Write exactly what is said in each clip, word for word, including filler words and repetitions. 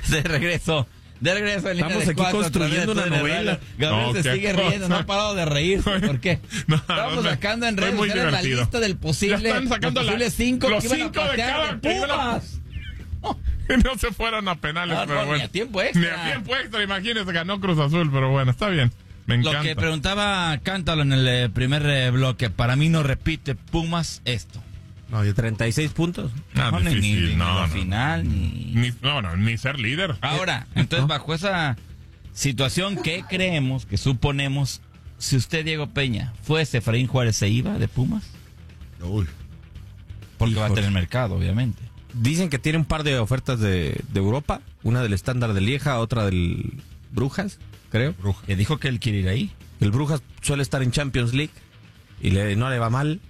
De regreso. De regreso en Estamos línea de aquí cuatro, construyendo una novela. Gabriel No, se qué sigue cosa. riendo, no ha parado de reírse. ¿Por qué? No, Estamos no, sacando en fue redes muy sociales la divertido. lista del posible. Ya están sacando los la- posibles cinco los que iban a cinco de patear cada- de que iban a- Pumas. No se fueron a penales, No, pero no, bueno. ni a tiempo extra. Ni a tiempo extra, imagínense, ganó Cruz Azul, pero bueno, está bien. Me Lo encanta. que preguntaba Cántalo en el eh, primer eh, bloque, para mí no repite Pumas esto. No, yo treinta y seis puntos. Ah, No, ni, difícil, ni, ni no, la no. final, ni... Ni, no, no, ni ser líder. Ahora, entonces bajo esa situación, ¿qué creemos, que suponemos, si usted, Diego Peña, fuese Efraín Juárez, se iba de Pumas? Uy. Porque va a Híjole. tener mercado, obviamente. Dicen que tiene un par de ofertas de, de Europa. Una del estándar de Lieja, otra del Brujas, creo. Bruja. Que dijo que él quiere ir ahí. El Brujas suele estar en Champions League y le, no le va mal.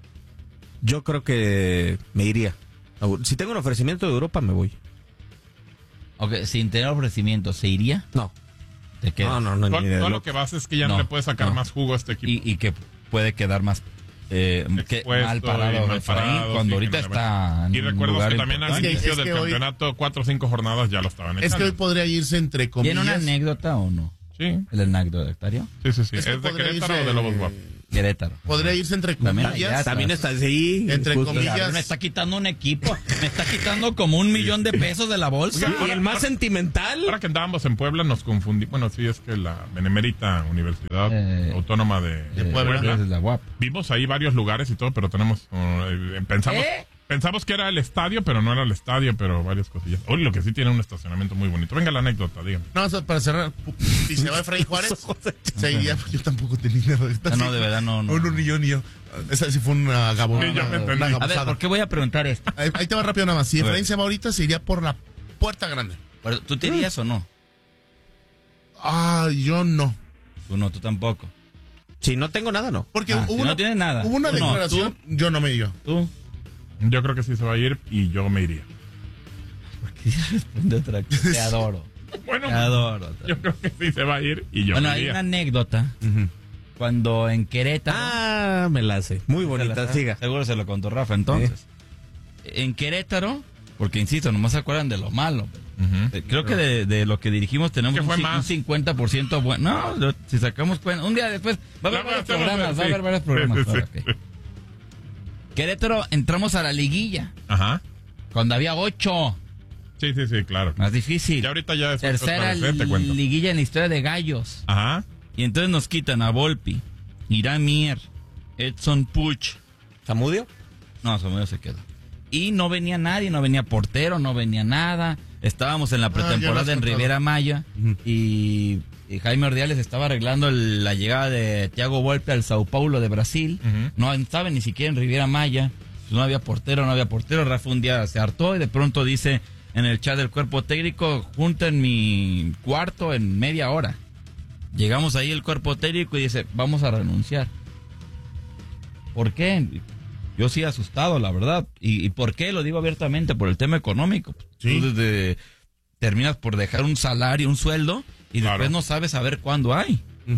Yo creo que me iría. Si tengo un ofrecimiento de Europa, me voy. Ok, sin tener ofrecimiento, ¿se iría? No. ¿Te quedas? No, no, no. Todo, ni de todo lo loco. que vas es que ya no, No, le puedes sacar no. más jugo a este equipo. Y, y que puede quedar más eh, que Expuesto mal y parado mal Efraín, parado, cuando sí, ahorita que no le está en Y un recuerdo lugar que también al importante. Es que- inicio es del que hoy- campeonato, cuatro o cinco jornadas ya lo estaban Es echando. que hoy podría irse entre comillas. ¿Tiene una anécdota o no? Sí, ¿El anecdotario? sí, sí. sí. Es ¿Es, que de podría Querétaro irse- o de Lobos Guap? Querétaro. Podría irse entre También comillas. allá También está así. Entre justo. comillas. Gabriel me está quitando un equipo, me está quitando como un millón de pesos de la bolsa. Y el más sentimental. Ahora que andábamos en Puebla nos confundí. Bueno, sí, es que la Benemérita Universidad Eh, Autónoma de, de Puebla. Puebla. Es la U A P. Vimos ahí varios lugares y todo, pero tenemos. eh, pensamos, ¿Eh? pensamos que era el estadio, pero no era el estadio, pero varias cosillas. Uy, lo que sí tiene un estacionamiento muy bonito. Venga la anécdota, dígame. No, o sea, para cerrar, si se va Efraín Juárez, se iría. Yo tampoco tenía dinero. No, no, de verdad, no, no. No, ni yo, ni yo. Esa sí fue una gabona. Sí, yo me entendí. una A ver, gabosada. ¿por qué voy a preguntar esto? Ahí, ahí te va rápido nada más. Si A ver. Efraín se va ahorita, se iría por la puerta grande. Pero, ¿tú te irías o no? Ah, yo no. Tú no, tú tampoco. Si no tengo nada, no. Porque Ah, hubo, si una, no tienes nada. hubo una Tú no, declaración. Yo no me iba. ¿Tú? Yo creo que sí se va a ir y yo me iría. ¿Por qué responde otra cosa? Te adoro. Bueno, Te adoro. yo creo que sí se va a ir y yo Bueno, me hay iría. una anécdota. Cuando en Querétaro... Ah, me la hace. Muy bonita, Se- siga. Seguro se lo contó Rafa entonces. En Querétaro, porque insisto, nomás se acuerdan de lo malo. Ujú. Eh, Creo que de, de lo que dirigimos tenemos ¿Qué un, fue ci- más? un cincuenta por ciento bueno. No, lo- si sacamos cuenta, un día después va a haber No, varios hacemos- programas, va a sí. haber varios programas. Sí, sí, ahora, sí. ok. Querétaro, entramos a la liguilla, Ajá. cuando había ocho, Sí, sí, sí, claro. más difícil. Y ahorita ya es Tercera otra vez, te cuento. liguilla en la historia de Gallos. Ajá. Y entonces nos quitan a Volpi, Irán Mier, Edson Puch. ¿Samudio? No, Samuel se quedó. Y no venía nadie, no venía portero, no venía nada. Estábamos en la Ah, ya lo pretemporada has en contado. Riviera Maya y, y Jaime Ordiales estaba arreglando el- la llegada de Thiago Volpe al Sao Paulo de Brasil. Ujú. No estaba ni siquiera en Riviera Maya. No había portero, no había portero. Rafa un día se hartó y de pronto dice en el chat del cuerpo técnico, junten mi cuarto en media hora. Llegamos ahí el cuerpo técnico y dice, vamos a renunciar. ¿Por qué? Yo sí asustado, la verdad. ¿Y, y por qué? Lo digo abiertamente, por el tema económico. Sí. Tú desde- terminas por dejar un salario, un sueldo, y Claro. después no sabes a ver cuándo hay.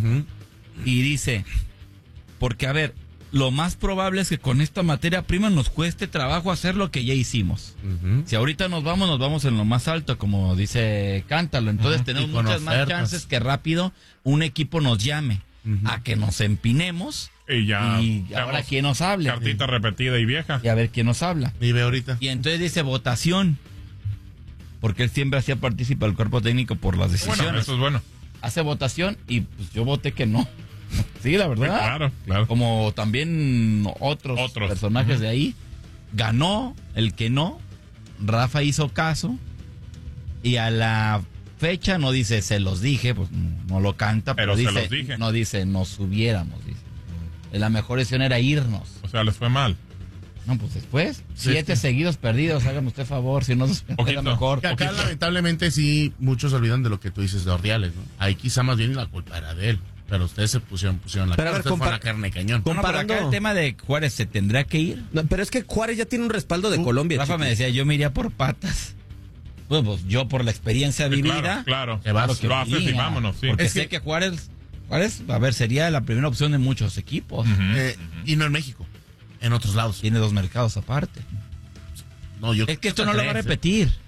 Y dice, porque a ver, lo más probable es que con esta materia prima nos cueste trabajo hacer lo que ya hicimos. Si ahorita nos vamos, nos vamos en lo más alto, como dice Cántalo. Entonces Ajá, tenemos y con muchas más ofertas. chances que rápido un equipo nos llame a que nos empinemos Y ya. y veamos ahora quién nos hable. Cartita repetida y vieja. Y a ver quién nos habla. Y ve ahorita. Y entonces dice votación. Porque él siempre hacía partícipe al cuerpo técnico por las decisiones. Bueno, eso es bueno. Hace votación y pues yo voté que no. Sí, la verdad. Claro, claro. Como también otros, Otros. personajes de ahí. Ganó el que no. Rafa hizo caso. Y a la fecha no dice se los dije, pues no lo canta, pero, Pero se dice, los dije. no dice nos subiéramos, dice. La mejor decisión era irnos. O sea, les fue mal. No, pues después, Sí, siete sí. seguidos perdidos, hágame usted favor, si no Poquito. era mejor. Que acá Poquito. lamentablemente sí, muchos se olvidan de lo que tú dices de Ordiales, ¿no? Ahí quizá más bien la culpa era de él. Pero ustedes se pusieron, pusieron la Pero a cara, ver, ustedes fueron compa- la carne de cañón. No, no, pero acá comparando- el tema de Juárez se tendrá que ir. No, pero es que Juárez ya tiene un respaldo de Uh, Colombia. Rafa chiqui. me decía, yo me iría por patas. Bueno, pues yo por la experiencia Sí, vivida. claro, claro. Te vas, Claro que lo haces y iría, vámonos, sí. Porque Es sé que- que Juárez, Juárez, a ver, sería la primera opción de muchos equipos. Ujú. Eh, y no en México, en otros lados. Tiene dos mercados aparte. No, yo Es que esto no lo va a tres, repetir. No.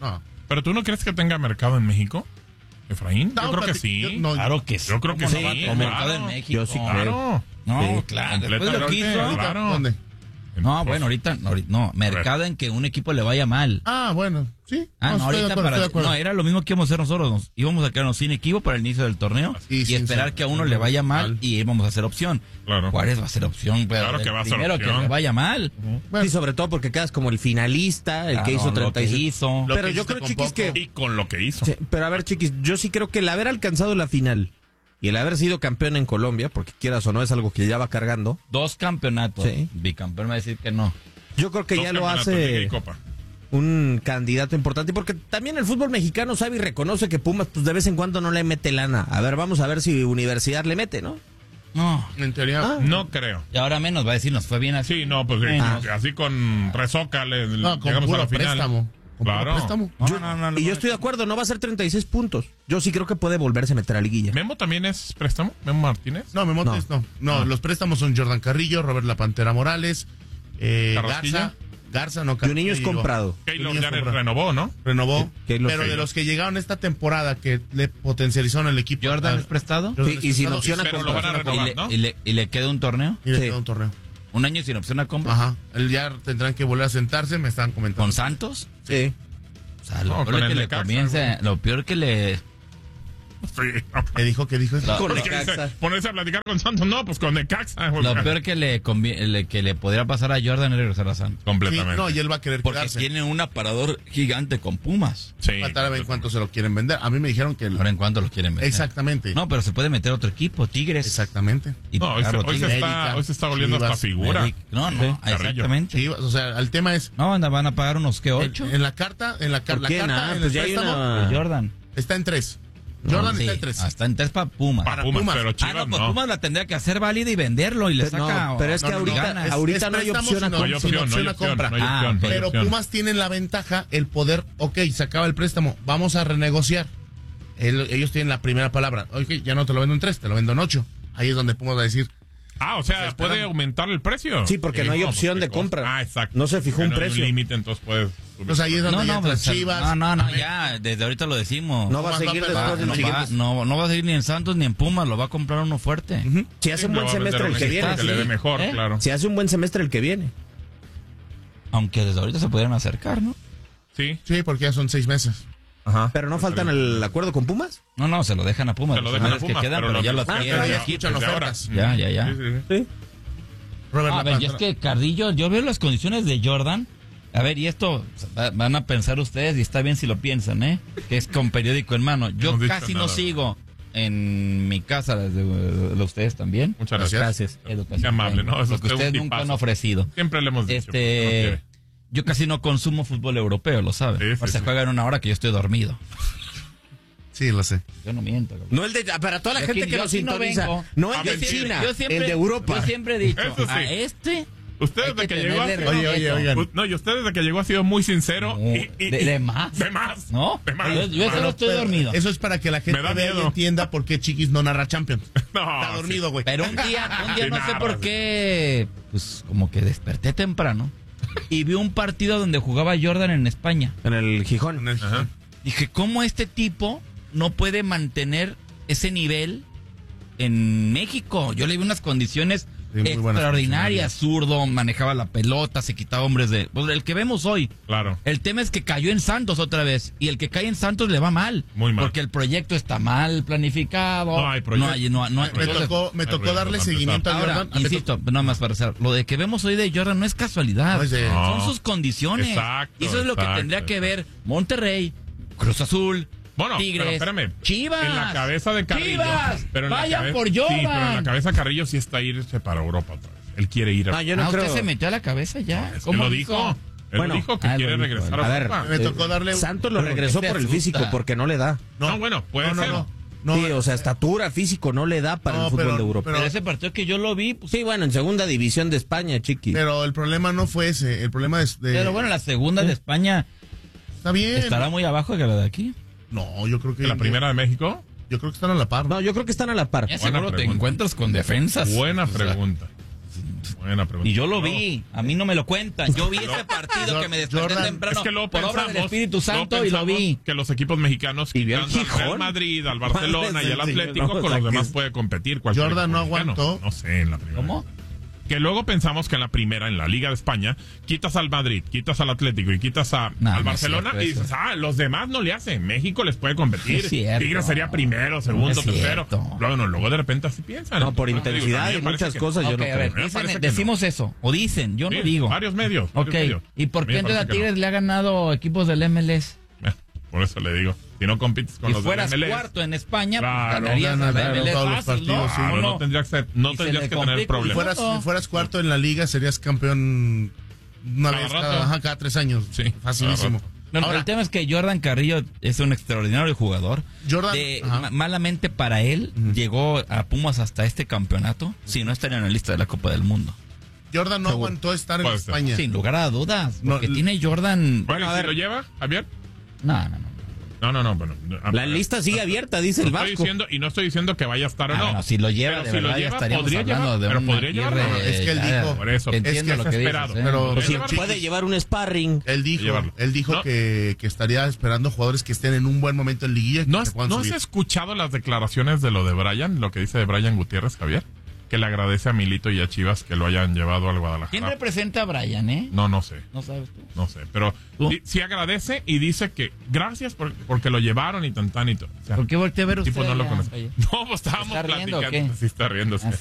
¿Pero tú no crees que tenga mercado en México, Efraín? No, yo creo que plati- sí. yo- no, Claro que sí. Yo creo que ¿Cómo sí, no va a tener claro. mercado en México? Yo sí creo. Claro. No, Sí, claro. Después de lo que hizo. completamente, claro. ¿Dónde? No, Pues, bueno, ahorita, no, ahorita- no, mercado en que un equipo le vaya mal. Ah, bueno, sí. Ah, no, estoy de ahorita acuerdo, para. estoy de acuerdo. No, era lo mismo que íbamos a hacer nosotros. Nos íbamos a quedarnos sin equipo para el inicio del torneo Y y, sin esperar ser- que a uno le vaya mal, mal. y íbamos a hacer opción. Claro. Juárez va a ser opción, pero Claro que el va a ser primero opción. que le vaya mal. Bueno. Sí, sobre todo porque quedas como el finalista, el que Claro, hizo lo treinta y seis. que hizo. Lo Pero que yo hiciste creo, con Chiquis, poco. que... Y con lo que hizo. Sí, pero a ver, Chiquis, yo sí creo que el haber alcanzado la final y el haber sido campeón en Colombia, porque quieras o no, es algo que ya va cargando, Dos campeonatos. Sí. Bicampeón me va a decir que no. yo creo que Dos ya lo campeonatos, Liga y hace Copa. un candidato importante, porque también el fútbol mexicano sabe y reconoce que Pumas pues de vez en cuando no le mete lana. A ver, vamos a ver si Universidad le mete, ¿no? No. En teoría. Ah. No creo. Y ahora menos va a decir, nos fue bien así. Sí, no, pues sí, Ah. así con resoca le No, con llegamos a puro la final. préstamo. Con puro Claro. préstamo. No, Yo- no, no, no, y yo no. estoy de acuerdo, no va a ser treinta y seis puntos. Yo sí creo que puede volverse a meter a liguilla. ¿Memo también es préstamo? ¿Memo Martínez? No, Memotes no. No, los préstamos son Jordan Carrillo, Robert La Pantera Morales, eh, ¿Carrasquilla? Garza. Garza no, Y un niño es Carrillo. comprado. Keylor Niños ya comprado. renovó, ¿no? Renovó. Keylor Pero de Keylor. los que llegaron esta temporada que le potencializaron el equipo. ¿Jordan Ah, es prestado? Jordan Sí, es y sin prestado, opción a Pero lo comprar. van a ¿Y renovar, le, ¿no? y le- y le queda un torneo? Y le Sí. queda un torneo. ¿Un año sin opción a compra? Ajá. Él ya tendrán que volver a sentarse, me estaban comentando. ¿Con Santos? Sí. O sea, lo No, peor con que el le Necaxa, comience, güey. lo peor que le... Sí. ¿Qué dijo? ¿Qué dijo? No. Con Es que dice, Necaxa. ponerse a platicar con Santos, no, pues con Necaxa. güey. Lo peor que le, convi- le- que le podría pasar a Jordan es regresar a Santos. Sí, Completamente. no, y él va a querer Porque quedarse. tiene un aparador gigante con Pumas. Sí, Faltar a ver en cuánto se lo quieren vender. A mí me dijeron que... el- Ahora en cuánto los quieren meter. Exactamente. No, pero se puede meter otro equipo, Tigres. Exactamente. Y No, hoy se, pagarlo hoy se Tigres. está, América, hoy se está volviendo hasta Chivas, figura. Eric- No, no, Sí, Carrillo. exactamente. Sí, o sea, el tema es... No, anda, van a pagar unos que En, ocho. en la carta, en la, car- ¿Por la qué? carta, Nah, en pues el ya hay préstamo, una- Jordan. está en tres. Jordan Sí, está en tres. Hasta en tres para Pumas. Para Para Pumas, Pumas. pero Ah, Chivas no, pues no. Pumas la tendría que hacer válida y venderlo y le Pero saca... no, pero es que no, ahorita- ganas. ahorita no hay préstamo, opción a sino- No hay compra. sin opción, no hay a opción, compra. no hay Ah, opción, no hay Pero opción. Pumas tiene la ventaja, el poder, ok, se acaba el préstamo, vamos a renegociar. El- ellos tienen la primera palabra. Ok, ya no te lo vendo en tres, te lo vendo en ocho. Ahí es donde Pumas va a decir, Ah, o sea, Espera. puede aumentar el precio. Sí, porque no hay opción de pues, compra. Ah, exacto. No se fijó Porque un no hay precio. límite, entonces puedes subir. pues ahí es donde No, ya no, entran pues, Chivas. no, no, no, América. ya, desde ahorita lo decimos. No va a Pumas va seguir a después Va- del no, va, siguiente. no, no va a seguir ni en Santos ni en Pumas, lo va a comprar uno fuerte. Si hace un Le buen va a vender semestre a el un que equipo viene. que le dé sí. mejor, ¿Eh? claro. Si hace un buen semestre el que viene. Aunque desde ahorita se pudieran acercar, ¿no? Sí. Sí, porque ya son seis meses. Ajá. Pero no faltan el acuerdo con Pumas. No, no, se lo dejan a Pumas. Se lo los dejan a señores Pumas, que quedan, pero pero, lo ya lo que- tienen. Ah, ya, escuchan Desde ahora. ofertas. ya, ya, ya. Sí, sí, sí. Sí. Robert A La ver, y es Pantera. que Cardillo, yo veo las condiciones de Jordan. A ver, y esto va- van a pensar ustedes, y está bien si lo piensan, ¿eh? Que es con periódico en mano. Yo hemos dicho casi no nada. sigo en mi casa, desde de ustedes también. Muchas gracias. Gracias. Educación. Qué amable, ¿no? Es Lo que usted un ustedes nunca tipazo. han ofrecido. Siempre le hemos dicho. Este, pero no quiere. yo casi no consumo fútbol europeo, lo saben. Sí, sí, Ahora se sí. juega en una hora que yo estoy dormido. Sí, lo sé. Yo no miento. cabrón. No el de. Para toda la Yo gente aquí- que yo nos aquí no sintoniza. vengo. No el A de mentir. China. Yo siempre, El de Europa. Yo siempre he dicho, Eso sí. a este... Usted hay desde que que llegó ha tenerle sido- Oye, oye, respeto. oigan. No, y usted desde que llegó ha sido muy sincero. No, y- y- de- y- de más. De más. ¿No? De más. Yo- yo Bueno, solo estoy Pero dormido. Eso es para que la gente Me da vea y miedo. entienda por qué Chiquis no narra Champions. No, Está sí. dormido, güey. Pero un día, un día Sí, no sé nada, por sí. qué, pues como que desperté temprano y vi un partido donde jugaba Jordan en España. En el Gijón. Ajá. Dije, ¿cómo este tipo no puede mantener ese nivel en México? Yo le vi unas condiciones Sí, muy buenas extraordinarias, zurdo, manejaba la pelota, se quitaba hombres de... Pues el que vemos hoy. Claro. El tema es que cayó en Santos otra vez. Y el que cae en Santos le va mal. Muy mal. Porque el proyecto está mal planificado. No hay proyecto. No hay, no, no hay- Me entonces, tocó, me Hay tocó proyecto darle para seguimiento a ahora, Jordan. Ah, me insisto, nada más para hacer. Lo de que vemos hoy de Jordan no es casualidad. No, es de- Son No. sus condiciones. Exacto, y eso es lo que exacto, tendría que exacto. ver Monterrey, Cruz Azul, Bueno, Tigres, pero espérame. Chivas. En la cabeza de Carrillo. Chivas, pero en la vayan cabe- por Sí, Jordan. pero en la cabeza de Carrillo sí está irse para Europa otra vez. Él quiere ir a Ah, yo no Ah, creo. usted se metió a la cabeza ya. Es que ¿Cómo lo dijo. Él Bueno, dijo que ah, lo quiere dijo, regresar a a ver, Europa. Me tocó darle. Santos lo regresó te por el asusta. físico, porque no le da. No, bueno, puede no, no, ser. no. No, Sí, o sea, estatura, físico, no le da para No, el fútbol pero- de Europa. Pero ese partido que yo lo vi, pues, Sí, bueno, en segunda división de España, chiqui. Pero el problema no fue ese. El problema es de. pero bueno, la segunda de España Está bien. estará muy abajo que la de aquí. No, yo creo que. ¿La primera de México? Yo creo que están a la par. No, yo creo que están a la par. Ya Buena seguro te pregunta. encuentras con defensas. Buena O sea, pregunta. Buena pregunta. Y yo lo No. vi, a mí no me lo cuentan. Yo vi ese partido que me desperté Jordan, temprano Es que luego por obra pensamos, del Espíritu Santo luego y lo vi. pensamos que los equipos mexicanos, Y vio al quitando al Real Gijón. Madrid, al Barcelona y al Sí, Atlético, no, con o sea, los demás que- puede competir. cualquier Jordan equipo no mexicano. aguantó. No sé, en la primera. ¿Cómo? Que luego pensamos que en la primera, en la Liga de España, quitas al Madrid, quitas al Atlético y quitas a, No, al no es Barcelona cierto y eso. dices, ah, los demás no le hacen. México les puede competir. Es cierto. Tigres sería primero, No segundo, es tercero. cierto. Bueno, luego de repente así piensan. No, por Entonces, digo, intensidad a mí y me parece muchas que- cosas yo Ok, no a creo. ver, Me dicen- parece que decimos eso, o dicen, yo Sí, no digo. Varios medios. varios Ok, medios. ¿y por A mí qué me entonces a parece que no. Tigres le ha ganado equipos del M L S? Eh, Por eso le digo, si no compites con Si los fueras del M L S, cuarto en España, pues Claro, ganarías gana, a la claro, M L S todos los fácil, ¿no? partidos, sí. ¿O pero no? no tendrías que, no Y se tendrías le que tener complica. problemas. Fueras, No. si fueras cuarto en la liga, serías campeón una Cada vez rato. cada, ajá, cada tres años. Sí, Facilísimo. cada No, no, Ahora, el tema es que Jordan Carrillo es un extraordinario jugador. Jordan, De- ajá. ma- malamente para él, llegó a Pumas hasta este campeonato, si no estaría en la lista de la Copa del Mundo. Jordan no Seguro. aguantó estar en Puede ser. España. Sin lugar a dudas. No, Porque l- tiene Jordan. Bueno, a ¿y si ver, lo lleva, Javier? no, no, no. No, no, no. Bueno, a- La lista sigue abierta, dice el no estoy Vasco. diciendo, y no estoy diciendo que vaya a estar o Ah, no. bueno, si lo lleva, Pero de si lo verdad, ya lleva, estaríamos podría hablando llevar, de pero una podría llevarlo. irre- Es que él ya, dijo- Por eso. Entiendo es que lo es que esperado. dices, ¿eh? Pero- Pues sí, llevarlo. puede llevar un sparring. Él dijo, Llevarlo. él dijo No. que, que estaría esperando jugadores que estén en un buen momento en liguilla y que ¿No se has, puedan ¿no has subir. escuchado las declaraciones de lo de Brian? Lo que dice de Brian Gutiérrez, Javier. Que le agradece a Milito y a Chivas que lo hayan llevado al ¿Quién Guadalajara. representa a Brian, eh? No, no sé. No sabes tú. No sé. Pero ¿Tú? di- sí agradece y dice que gracias por, porque lo llevaron y tan tan y todo. O sea, ¿Por qué volteé a ver el tipo usted no lo allá? conoce. Oye. No, pues estábamos ¿Está riendo o platicando. qué? Sí, está riendo. Ah,